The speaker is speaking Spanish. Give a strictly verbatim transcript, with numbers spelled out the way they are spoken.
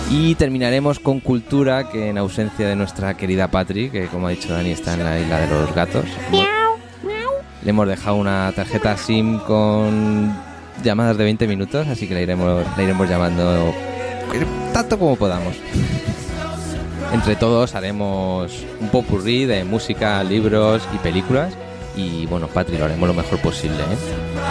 Y terminaremos con cultura, que en ausencia de nuestra querida Patri, que como ha dicho Dani está en la isla de los gatos, le hemos dejado una tarjeta SIM con llamadas de veinte minutos, así que la iremos, la iremos llamando tanto como podamos. Entre todos haremos un popurrí de música, libros y películas. Y bueno, Patri, lo haremos lo mejor posible, ¿eh?